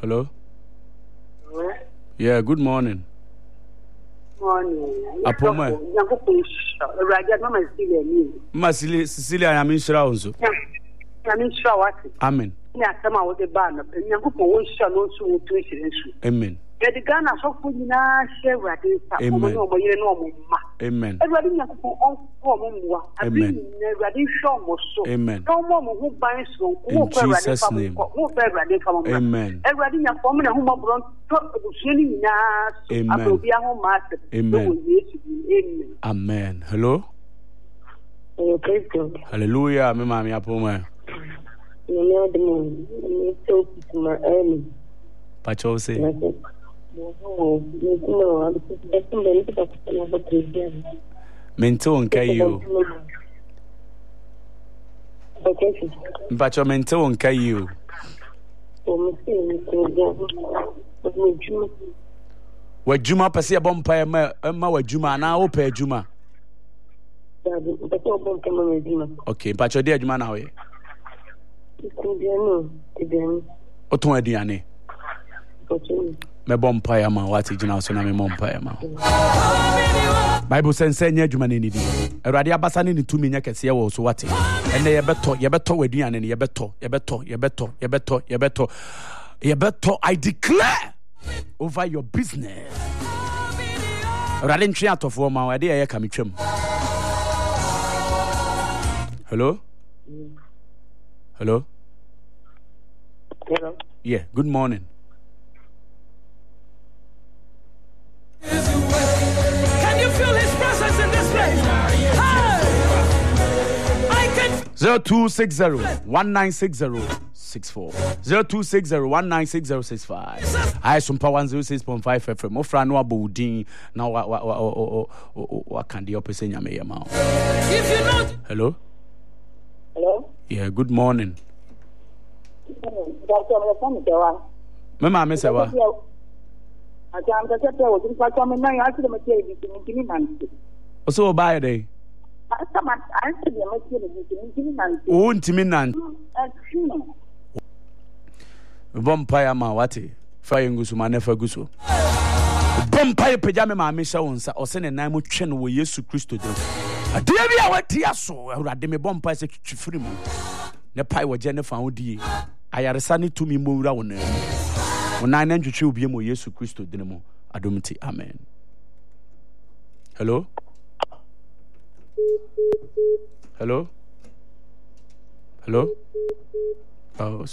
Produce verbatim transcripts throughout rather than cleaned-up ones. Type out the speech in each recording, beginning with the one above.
Hello? Hello? Yeah, good morning. Morning. Apoma. Ma Cecilia, I'm in Shroud. Amen. Amen. The Ghana so good na share radisa. Amen. Amen. Amen. Everybody na ko on ko Amen. Everybody show mo so. Amen. No more mo ban so. In Jesus' name. Amen. Everybody na ko na ho mo bron to busuni na so. Abobia ho master. Amen. Amen. Hello? Oh, praise God. Hallelujah. Me mami Apoma. Me know the moon. Me so my early. Pacho say. Mento nka you. Mpacho mento nka you. Wajuma pese bompa e ma ma wajuma na wo pa ajuma. Okay, mpacho de ajuma na ho ye. Oton aduane. Me bompa ya ma wati jina so na me bompa ya ma. Bible says say nya adwuma ne ni di. Awurade abasa ne ni tumi nya kese ye wo so wati. Ene ye beto ye beto waduane ne ye beto ye beto ye beto ye beto ye beto ye beto. I declare over your business. Awurade ntwe atofo ma wa de ye ka metwam. Hello? Hello? Hello? Yeah, good morning. Can you feel his presence in this place? Hey! I can zero two six zero one nine six zero six four zero two six zero one nine six zero six five. I sumpa one oh six point five F M. Ofra no abodin na wa wa wa wa kan the opposite nyame yama. if you know. Hello? Hello? Yeah, good morning. Doctor, I'm from the one. Mama me say wa. I can't get a tell you what I'm now actually material in Nancy. So buy day. I come at answer the material in Nancy. O ntimi nan. Vampire ma wate. Fa yengusu ma nefa guso. Vampire pejame ma me sha wonsa o se ne nan mo twe no wo Yesu Kristo dem. Ade bia wati aso awurade me vampire se twifiri mu. Ne pai wo je ne fa odie. Ayaresa ne tumi mo wura wona. Wona na ntwetwe obi mo Yesu Kristo dem mo. Adomti amen. Hello? Hello? Hello? Oh,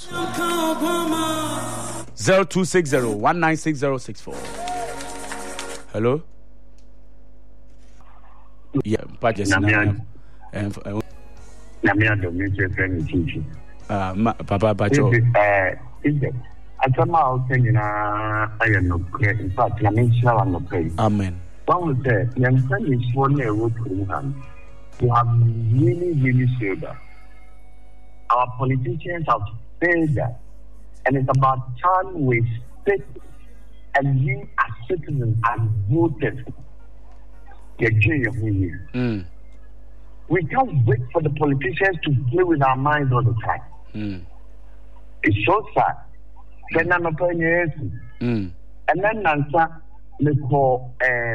zero two six zero one nine six zero six four. Hello? Yeah, Pajes. Namia Dominic friend teaching. Uh, Papa Pacho. Uh, is it? I come out saying, I am not great. In fact, I mean, sure, I'm not great. Amen. One would say, young friend is one year old to him. You have really, really said that. Our politicians have said that. And it's about time we sit and we as citizens are voted. Mm. We can't wait for the politicians to play with our minds all the time. Mm. It's so sad. Then I'm a mm. And then answer, let's call.